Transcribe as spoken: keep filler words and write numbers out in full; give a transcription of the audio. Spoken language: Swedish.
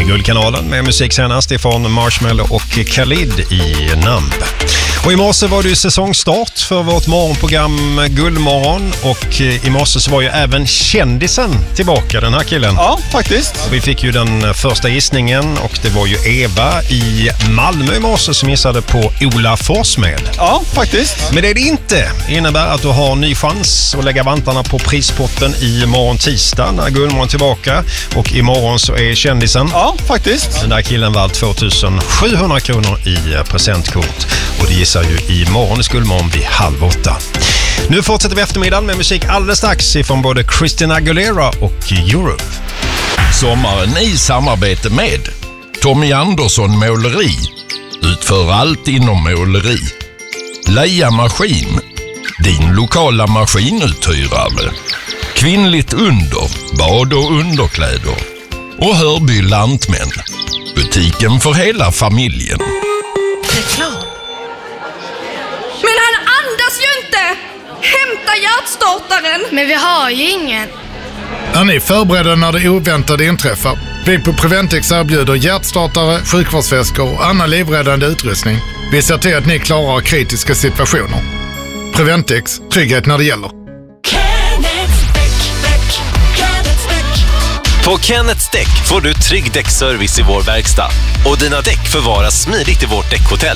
är Guldkanalen med musik senast ifrån Marshmello och Khalid i Namb. Och i morse var det ju säsongstart för vårt morgonprogram Guldmorgon, och i morse så var ju även kändisen tillbaka, den här killen. Ja, faktiskt. Vi fick ju den första gissningen, och det var ju Eva i Malmö i morse som gissade på Ola Forssmed. Ja, faktiskt. Men det är det inte. Det innebär att du har en ny chans att lägga vantarna på prispotten i morgon tisdag när Guldmorgon tillbaka. Och imorgon så är kändisen. Ja, faktiskt. Den där killen var tvåtusen sjuhundra kronor i presentkort. Och det gissar ju i morgon i Guldmorgon vid halv åtta. Nu fortsätter vi eftermiddagen med musik alldeles strax ifrån både Christina Aguilera och Europe. Sommaren i samarbete med Tommy Andersson Måleri. Utför allt inom måleri. Leia Maskin. Din lokala maskinuthyrare. Kvinnligt under. Bad och underkläder. Och Hörby Lantmän. Butiken för hela familjen. Reklam. Men han andas ju inte! Hämta hjärtstartaren! Men vi har ju ingen. Är ni förberedda när det oväntade inträffar? Vi på Preventix erbjuder hjärtstartare, sjukvårdsväskor och annan livräddande utrustning. Vi ser till att ni klarar kritiska situationer. Preventix, trygghet när det gäller. På Kenneths Däck får du trygg däckservice i vår verkstad. Och dina däck förvaras smidigt i vårt däckhotell.